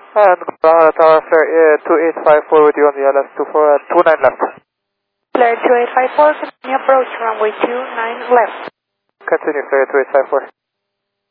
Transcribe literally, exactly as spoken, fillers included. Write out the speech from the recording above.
And Ground Tower Flare uh, two eight five four with you on the L S two four at two nine left. Flare two eight five four, continue approach runway two nine left. Continue Flare two eight five four.